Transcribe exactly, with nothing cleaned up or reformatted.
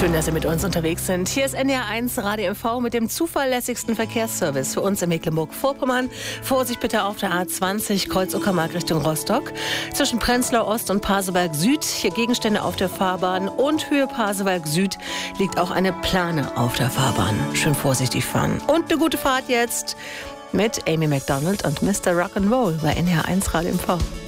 Schön, dass Sie mit uns unterwegs sind. Hier ist N D R eins Radio M V mit dem zuverlässigsten Verkehrsservice für uns in Mecklenburg-Vorpommern. Vorsicht bitte auf der A zwanzig Kreuz-Uckermark Richtung Rostock. Zwischen Prenzlau Ost und Pasewalk Süd. Hier Gegenstände auf der Fahrbahn. Und Höhe Pasewalk Süd liegt auch eine Plane auf der Fahrbahn. Schön vorsichtig fahren. Und eine gute Fahrt jetzt mit Amy Macdonald und Mister Rock'n'Roll bei N D R eins Radio M V.